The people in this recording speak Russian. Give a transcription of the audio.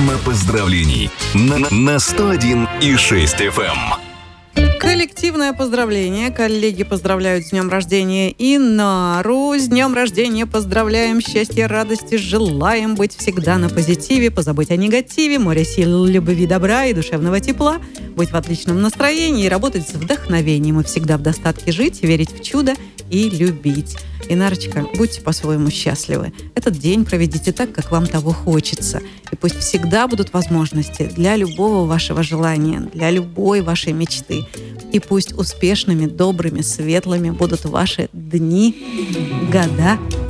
Программа поздравлений на 101,6 FM. Коллективное поздравление. Коллеги поздравляют с днем рождения Инару. С днем рождения поздравляем, счастья, радости, желаем быть всегда на позитиве, позабыть о негативе, море сил, любви, добра и душевного тепла, быть в отличном настроении и работать с вдохновением, и всегда в достатке жить, верить в чудо и любить. Инарочка, будьте по-своему счастливы. Этот день проведите так, как вам того хочется. И пусть всегда будут возможности для любого вашего желания, для любой вашей мечты. И пусть успешными, добрыми, светлыми будут ваши дни, года